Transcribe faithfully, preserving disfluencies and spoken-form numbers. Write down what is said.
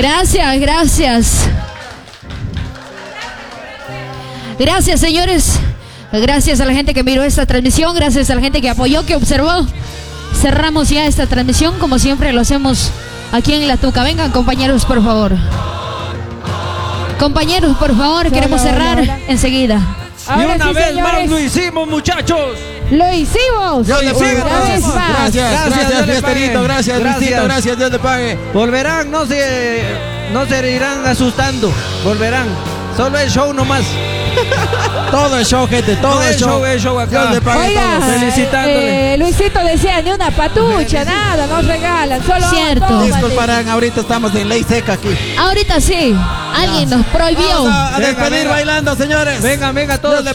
Gracias, gracias. Gracias, señores. Gracias a la gente que miró esta transmisión. Gracias a la gente que apoyó, que observó. Cerramos ya esta transmisión, como siempre lo hacemos aquí en La Tuca. Vengan, compañeros, por favor. Compañeros, por favor, hola, queremos cerrar hola, hola. enseguida. Ahora y una sí, vez señores. más lo hicimos, muchachos. Lo hicimos. Yo le pague, una vez más. Gracias, gracias, gracias Fiesterito, gracias, gracias. Luisito, gracias, Dios le pague. Volverán, no se, no se irán asustando. Volverán. Solo el show nomás. Todo el show, gente, todo, todo el show. show. El show acá. Dios le pague. Oiga, todo. Felicitándole. Eh, Luisito decía, ni una patucha, nada, nos regalan. Solo cierto. Disculparán, ahorita estamos en ley seca aquí. Ahorita sí. Alguien nos prohibió. Vamos a, a despedir venga, venga. bailando, señores. Venga, venga, todos.